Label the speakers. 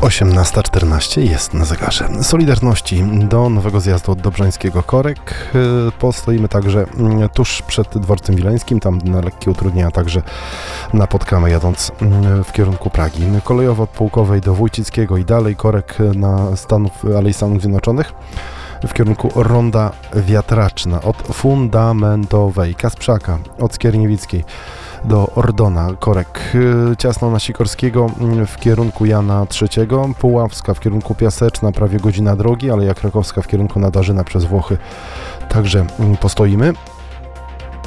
Speaker 1: 18:14 jest na zegarze. Solidarności do nowego zjazdu od Dobrzańskiego Korek. Postoimy także tuż przed Dworcem Wileńskim, tam na lekkie utrudnienia także napotkamy jadąc w kierunku Pragi. Kolejowo od Pułkowej do Wójcickiego i dalej, korek na Alei Stanów Zjednoczonych w kierunku Ronda Wiatraczna od Fundamentowej, Kasprzaka od Skierniewickiej do Ordona, korek ciasno na Sikorskiego w kierunku Jana III, Puławska w kierunku Piaseczna, prawie godzina drogi, ale jak Krakowska w kierunku Nadarzyna przez Włochy także postoimy.